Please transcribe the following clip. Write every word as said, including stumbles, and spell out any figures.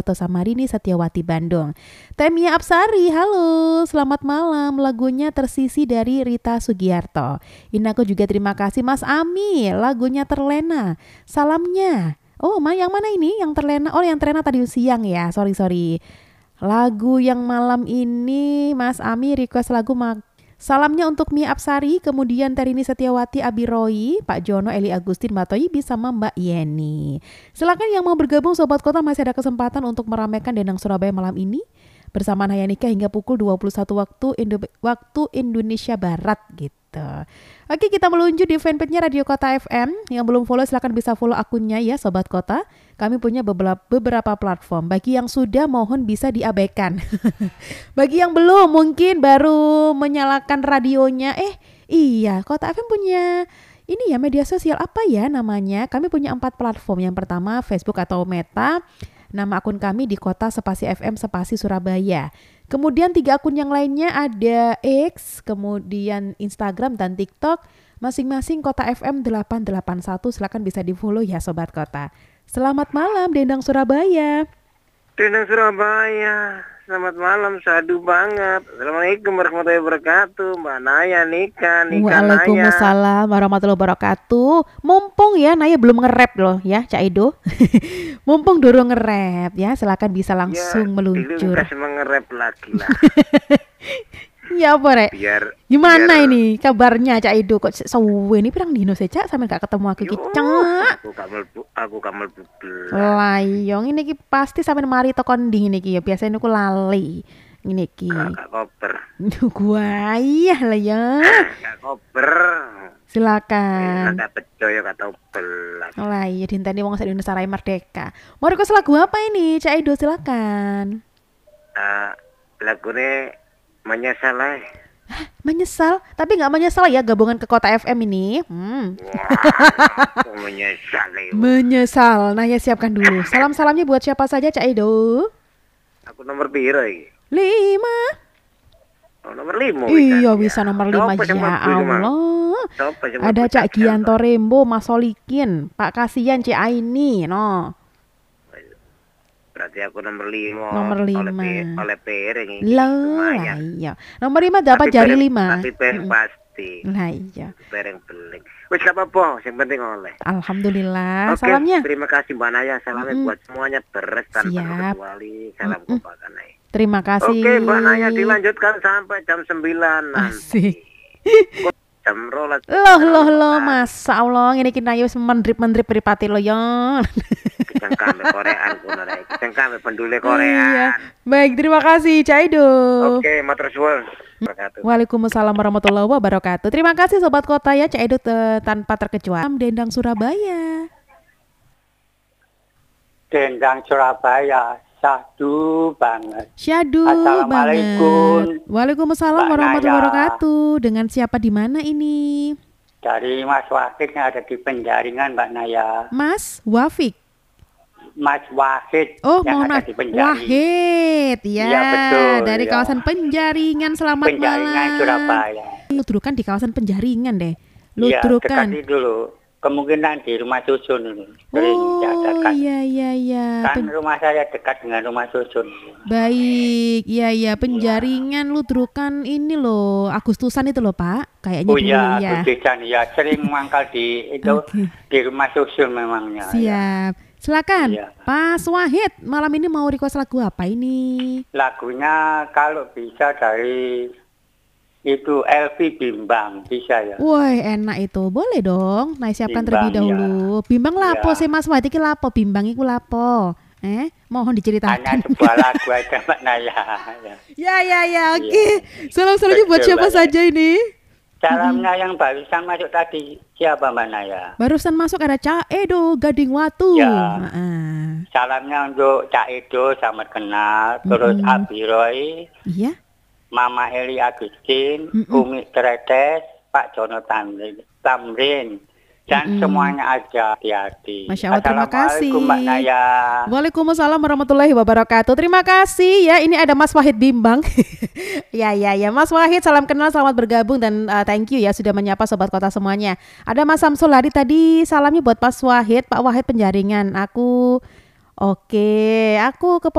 Sugiarto sama Rini Setiawati Bandung. Temia Apsari, halo, selamat malam. Lagunya Tersisi dari Rita Sugiarto. Ini aku juga terima kasih Mas Ami, lagunya Terlena. Salamnya. Oh, ma yang mana ini? Yang terlena? Oh, yang terlena tadi siang ya. Sorry, sorry. Lagu yang malam ini Mas Ami request lagu ma- Salamnya untuk Mia Apsari, kemudian Terini Setiawati, Abi Roy, Pak Jono, Eli Agustin, Mbak Toyibi, sama Mbak Yeni. Silakan yang mau bergabung Sobat Kota, masih ada kesempatan untuk meramaikan Dendang Surabaya malam ini bersama Naya Nika hingga pukul dua puluh satu waktu Indo- waktu Indonesia Barat gitu. Oke, kita meluncur di fanpage-nya Radio Kota F M. Yang belum follow silahkan bisa follow akunnya ya Sobat Kota. Kami punya beberapa, beberapa platform. Bagi yang sudah mohon bisa diabaikan. Bagi yang belum mungkin baru menyalakan radionya. Eh iya, Kota F M punya ini ya media sosial apa ya namanya. Kami punya empat platform. Yang pertama Facebook atau Meta. Nama akun kami di Kota Spasi F M Spasi Surabaya. Kemudian tiga akun yang lainnya ada X, kemudian Instagram dan TikTok. Masing-masing Kota F M delapan delapan satu. Silakan bisa di follow ya Sobat Kota. Selamat malam Dendang Surabaya. Dendang Surabaya. Selamat malam, sadu banget. Assalamualaikum warahmatullahi wabarakatuh. Mbak Naya, Nika, Nika Waalaikumsalam warahmatullahi wabarakatuh. Mumpung ya Naya belum nge-rap loh ya Cak Edo. Mumpung Doro nge-rap ya, silakan bisa langsung ya, meluncur. Ya, kasih nge-rap lagi lah. Ya apa rek? Biar gimana biar... ini kabarnya Cak Edo kok suwe ini pirang dino sih Cak sampe gak ketemu aku ki Cak. Aku kamel aku kamel bubel. Layong ini ki pasti sampe mari tokon ndi ngene ki ya biasanya aku lali. Ngene ki. Kakak koper. Gua iya lah ya. Kakak koper. Silakan. Kakak percaya kata belas. Lah iya dinteni wong sak Indonesia Raya Merdeka. Mau request lagu apa ini Cak Edo silakan. Uh, lagunya Menyesal lah. Hah, menyesal? Tapi gak menyesal ya gabungan ke Kota F M ini. Hmm. Wah, menyesal ya. Menyesal. Nah ya siapkan dulu. Salam-salamnya buat siapa saja Cak Edo? Aku nomor piro iki? Lima. Oh, nomor lima. Iya bisa nomor lima ya Allah. Ada Cak Gianto Rembo, Mas Solikin, Pak Kasian, Cik Aini, no. Berarti aku nomor lima. Nomor lima. Oleh, oleh piring. Lah iya. Nomor lima dapat jari pereng, lima. Tapi piring mm-hmm. pasti. Lah iya. Piring beling. Wis gak apa-apa, yang penting oleh. Alhamdulillah. Oke, salamnya. Terima kasih Mbak Naya. Salamnya mm-hmm. buat semuanya beres tanpa kecuali. Salam mm-hmm. kopakan Naya. Terima kasih. Oke Mbak Naya dilanjutkan sampai jam sembilan nanti. Asik. Jam rolas. Loh loh loh Masa Allah ini kita wis mendrip-mendrip pripati lo ya. Yang kami Koreaan kuno rek. Yang kami pendule Korea. Iya. Baik, terima kasih Cak Edo. Oke, matur suwun. Waalaikumsalam warahmatullahi wabarakatuh. Terima kasih Sobat Kota ya Cak Edo te- tanpa terkecuali. Dendang Surabaya. Dendang Surabaya. Syahdu banget. Syahdu banget. Waalaikumsalam warahmatullahi wabarakatuh. Dengan siapa di mana ini? Dari Mas Wahid yang ada di Penjaringan Mbak Naya. Mas Wafik. Mas Wahid oh, yang mohon ada di Penjaringan. Wahid, ya. Ya betul. Dari ya. kawasan Penjaringan. Selamat Penjaringan, malam. Surabaya. Ludrukan di kawasan Penjaringan deh. Iya, Ludrukan. dekati dulu. Kemungkinan di rumah susun ini. Oh iya iya iya. Kan Pen- rumah saya dekat dengan rumah susun. Baik, iya iya Penjaringan Ludrukan ini loh Agustusan itu loh Pak. Kayaknya oh, dulu ya. Oh iya Agustusan ya. Sering mangkal di itu okay. Di rumah susun memangnya. Siap. Ya. Silakan iya. Pak Wahid malam ini mau request lagu apa ini? Lagunya kalau bisa dari itu L P Bimbang bisa ya. Woi enak itu boleh dong. Nah siapkan Bimbang, terlebih dahulu. Ya. Bimbang lapo ya. Sih Mas Wahid iki lapo Bimbang iku lapo? Eh mohon diceritakan. Hanya sebuah lagu aja Mbak Naya. Ya ya ya oke. Okay. Ya. Salam-salamnya buat siapa ya. Saja ini? Salamnya hmm. yang barusan masuk tadi siapa Mbak Naya? Barusan masuk ada Cak Edo Gading Watu. Ya. Uh. Salamnya untuk Cak Edo selamat kenal. Terus mm-hmm. Abi Roy. Iya. Mama Eli Agustin, mm-mm. Umi Tretes, Pak Jono Tamrin, Tamrin dan mm-mm. semuanya aja hati-hati. Masya Allah, terima kasih. Assalamualaikum Mbak Naya. Waalaikumsalam warahmatullahi wabarakatuh. Terima kasih ya. Ini ada Mas Wahid Bimbang. ya ya ya Mas Wahid, salam kenal, selamat bergabung dan uh, thank you ya sudah menyapa Sobat Kota semuanya. Ada Mas Samsul Hadi tadi salamnya buat Mas Wahid, Pak Wahid Penjaringan. Aku oke, aku ke